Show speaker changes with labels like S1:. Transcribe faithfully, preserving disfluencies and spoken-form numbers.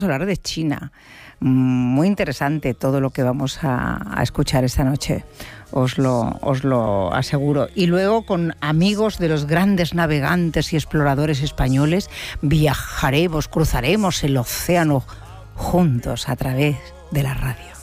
S1: hablar de China. Muy interesante todo lo que vamos a, a escuchar esta noche, os lo, os lo aseguro. Y luego, con amigos de los grandes navegantes y exploradores españoles, viajaremos, cruzaremos el océano juntos a través de la radio.